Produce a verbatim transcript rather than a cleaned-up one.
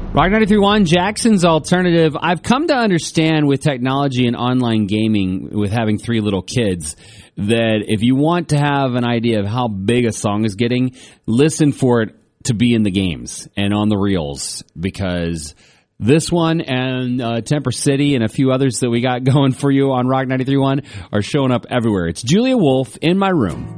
Rock ninety-three point one, Jackson's Alternative. I've come to understand with technology and online gaming, with having three little kids, that if you want to have an idea of how big a song is getting, listen for it to be in the games and on the reels, because this one and uh, Temper City and a few others that we got going for you on Rock ninety-three point one are showing up everywhere. It's Julia Wolf, In My Room.